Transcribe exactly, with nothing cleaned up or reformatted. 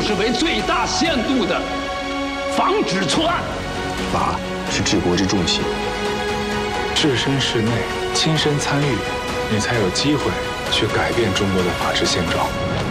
就是为最大限度的防止错案。 法是治国之重器， 置身事内，亲身参与，你才有机会去改变中国的法治现状。